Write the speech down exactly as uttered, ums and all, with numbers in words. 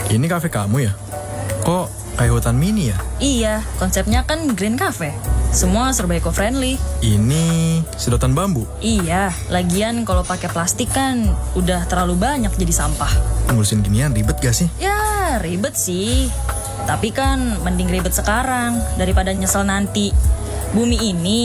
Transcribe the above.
Ini kafe kamu ya? Kok kayak hutan mini ya? Iya, konsepnya kan green cafe. Semua serba eco-friendly. Ini sedotan bambu. Iya, lagian kalau pakai plastik kan udah terlalu banyak jadi sampah. Ngurusin ginian ribet gak sih? Ya, ribet sih. Tapi kan mending ribet sekarang daripada nyesel nanti. Bumi ini